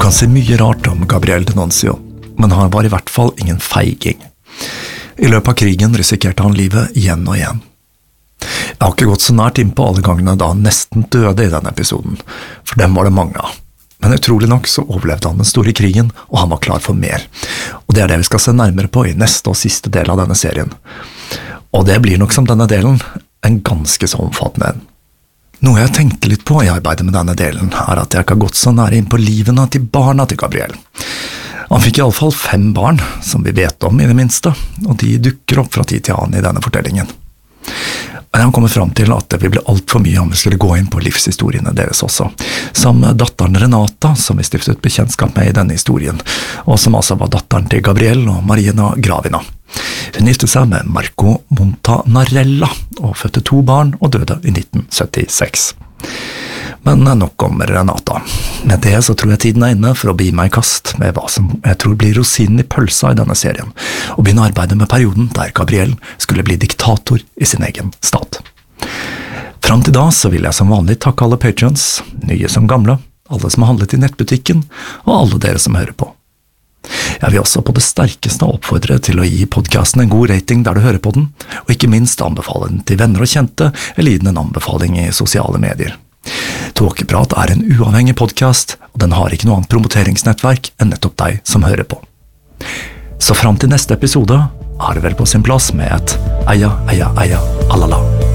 kan si mye rart om Gabriel D'Annunzio, men han var i hvert fall ingen feiging. I løpet av krigen risikerte han livet igjen og igjen. Jeg har ikke gått så nært inn på alle gangene da han nesten døde i denne episoden, for dem var det mange av. Men utrolig nok så overlevde han den store krigen, og han var klar for mer. Og det er det vi skal se nærmere på i neste og siste del av denne serien. Og det blir nok som denne delen en ganske så omfattende en. Noe jeg tenkte litt på i arbeidet med denne delen, er at jeg ikke har gått så nære inn på livene til barna til Gabriel. Han fikk i alle fall 5 barn, som vi vet om i det minste, og de dukker opp fra tid til annen i denne fortellingen. Men jeg har kommet frem til at det vil bli alt for mye om vi skulle gå inn på livshistoriene deres også, som datteren Renata, som vi stiftet bekjentskap med i denne historien, og som altså var datteren til Gabriel og Marina Gravina. Hun gifte seg med Marco Montanarella, og fødte 2 barn og døde i 1976. Men nok om Renata. Med det så tror jeg tiden er inne for å begi meg i kast med hva som jeg tror blir rosinen i pølsa i denne serien, og begynne arbeidet med perioden der Gabriel skulle bli diktator i sin egen stat. Fram til da så vil jeg som vanlig takke alle patrons, nye som gamle, alle som har handlet i nettbutikken, og alle dere som hører på. Jeg vil også på det sterkeste oppfordre til å gi podcasten en god rating der du hører på den, og ikke minst anbefale den til venner og kjente, eller gi den en anbefaling i sosiale medier. Tåkeprat er en uavhengig podcast, og den har ikke noe annet promoteringsnettverk enn nettopp deg som hører på. Så fram til neste episode er det vel på sin plass med et eia, eia, eia, alala.